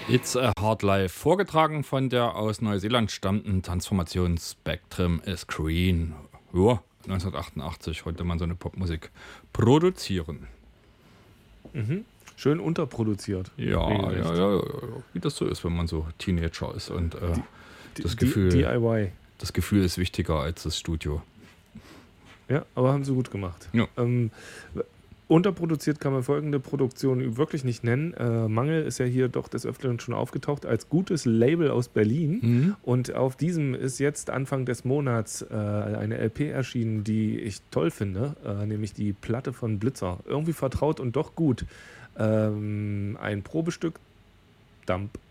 It's a Hard Life, vorgetragen von der aus Neuseeland stammenden Transformation Spectrum is Green. Ja, 1988 konnte man so eine Popmusik produzieren. Mhm. Schön unterproduziert. Ja, wie das so ist, wenn man so Teenager ist und das Gefühl ist wichtiger als das Studio. Ja, aber haben sie gut gemacht. Ja. Unterproduziert kann man folgende Produktion wirklich nicht nennen. Mangel ist ja hier doch des Öfteren schon aufgetaucht als gutes Label aus Berlin. Mhm. Und auf diesem ist jetzt Anfang des Monats eine LP erschienen, die ich toll finde, nämlich die Platte von Blitzer. Irgendwie vertraut und doch gut. Ein Probestück, Dump.